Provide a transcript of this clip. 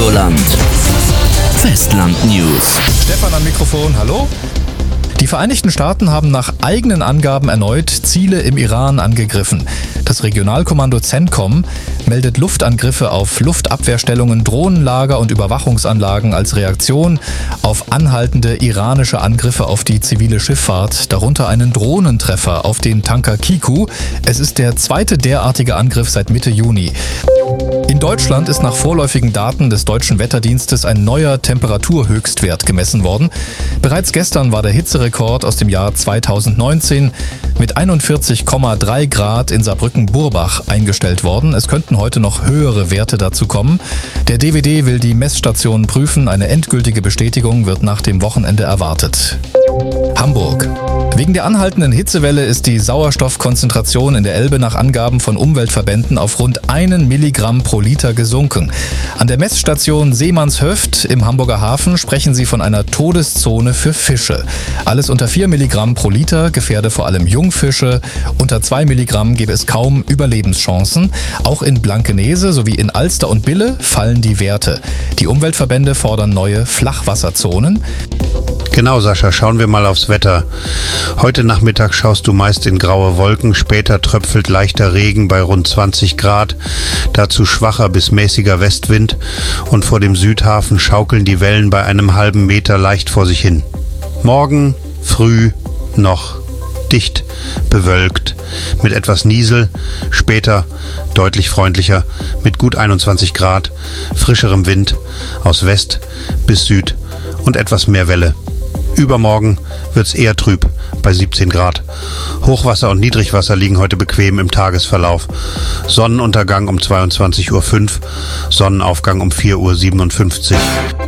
Helgoland. Festland News. Stefan am Mikrofon, hallo. Die Vereinigten Staaten haben nach eigenen Angaben erneut Ziele im Iran angegriffen. Das Regionalkommando CENTCOM meldet Luftangriffe auf Luftabwehrstellungen, Drohnenlager und Überwachungsanlagen als Reaktion auf anhaltende iranische Angriffe auf die zivile Schifffahrt, darunter einen Drohnentreffer auf den Tanker Kiku. Es ist der zweite derartige Angriff seit Mitte Juni. In Deutschland ist nach vorläufigen Daten des Deutschen Wetterdienstes ein neuer Temperaturhöchstwert gemessen worden. Bereits gestern war der Hitzerekord aus dem Jahr 2019 mit 41,3 Grad in Saarbrücken-Burbach eingestellt worden. Es könnten heute noch höhere Werte dazu kommen. Der DWD will die Messstationen prüfen. Eine endgültige Bestätigung wird nach dem Wochenende erwartet. Hamburg. Wegen der anhaltenden Hitzewelle ist die Sauerstoffkonzentration in der Elbe nach Angaben von Umweltverbänden auf rund 1 Milligramm pro Liter gesunken. An der Messstation Seemannshöft im Hamburger Hafen sprechen sie von einer Todeszone für Fische. Alles unter 4 Milligramm pro Liter gefährde vor allem Jungfische. Unter 2 Milligramm gäbe es kaum Überlebenschancen. Auch in Blankenese sowie in Alster und Bille fallen die Werte. Die Umweltverbände fordern neue Flachwasserzonen. Genau, Sascha, schauen wir mal aufs Wetter. Heute Nachmittag schaust du meist in graue Wolken, später tröpfelt leichter Regen bei rund 20 Grad, dazu schwacher bis mäßiger Westwind und vor dem Südhafen schaukeln die Wellen bei einem halben Meter leicht vor sich hin. Morgen früh noch dicht bewölkt, mit etwas Niesel, später deutlich freundlicher, mit gut 21 Grad, frischerem Wind aus West bis Süd und etwas mehr Welle. Übermorgen wird's eher trüb bei 17 Grad. Hochwasser und Niedrigwasser liegen heute bequem im Tagesverlauf. Sonnenuntergang um 22:05 Uhr, Sonnenaufgang um 4:57 Uhr.